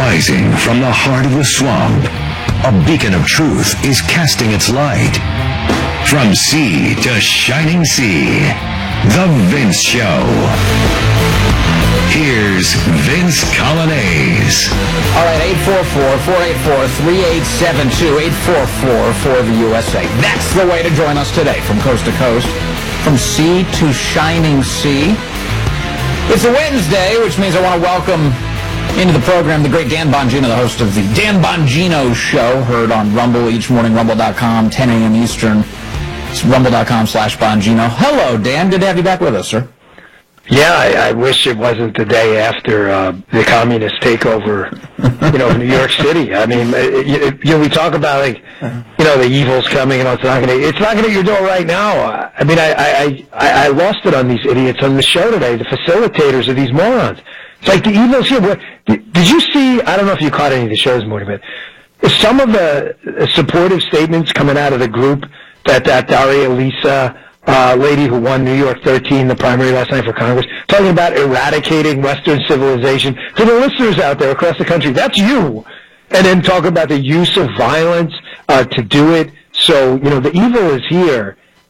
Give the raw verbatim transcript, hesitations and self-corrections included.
Rising from the heart of the swamp, a beacon of truth is casting its light. From sea to shining sea, The Vince Show. Here's Vince Coglianese. All right, eight four four, four eight four, three eight seven two, eight four four for the U S A. That's the way to join us today from coast to coast, from sea to shining sea. It's a Wednesday, which means I want to welcome into the program the great Dan Bongino, the host of the Dan Bongino Show, heard on Rumble each morning, rumble dot com, ten a.m. Eastern. It's rumble dot com slash Bongino. Hello, Dan. Good to have you back with us, sir. Yeah, I, I wish it wasn't the day after uh, the communist takeover, you know, of New York City. I mean, it, it, you know, we talk about, like, you know, the evil's coming, and it's not going to, it's not going to your door right now. I mean, I, I, I, I lost it on these idiots on the show today, the facilitators of these morons. It's like the evil's here. What, did, did you see, I don't know if you caught any of the shows this morning, but some of the supportive statements coming out of the group that that Daria Lisa uh, lady who won New York thirteen, the primary last night for Congress, talking about eradicating Western civilization. For the listeners out there across the country, that's you. And then talk about the use of violence uh, to do it. So, you know, the evil is here.